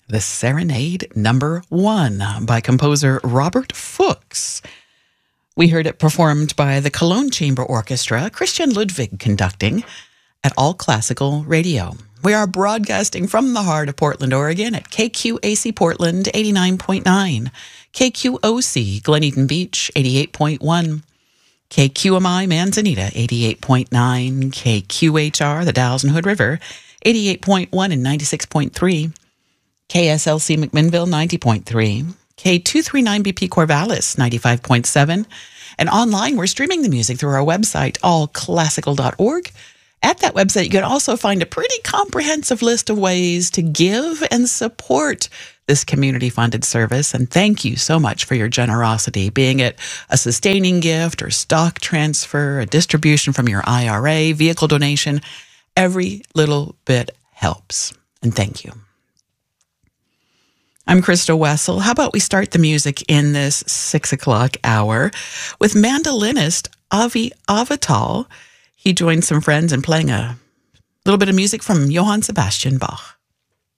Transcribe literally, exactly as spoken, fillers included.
The Serenade Number One by composer Robert Fuchs. We heard it performed by the Cologne Chamber Orchestra, Christian Ludwig conducting, at All Classical Radio. We are broadcasting from the heart of Portland, Oregon at K Q A C Portland eighty-nine point nine, K Q O C Glen Eden Beach eighty-eight point one, K Q M I Manzanita eighty-eight point nine, K Q H R the Dalles and Hood River eighty-eight point one and ninety-six point three, K S L C McMinnville ninety point three, K two thirty-nine B P Corvallis ninety-five point seven, and online we're streaming the music through our website all classical dot org. At that website you can also find a pretty comprehensive list of ways to give and support this community-funded service, and thank you so much for your generosity, being it a sustaining gift or stock transfer, a distribution from your I R A, vehicle donation. Every little bit helps, and thank you. I'm Krista Wessel. How about we start the music in this six o'clock hour with mandolinist Avi Avital. He joined some friends in playing a little bit of music from Johann Sebastian Bach.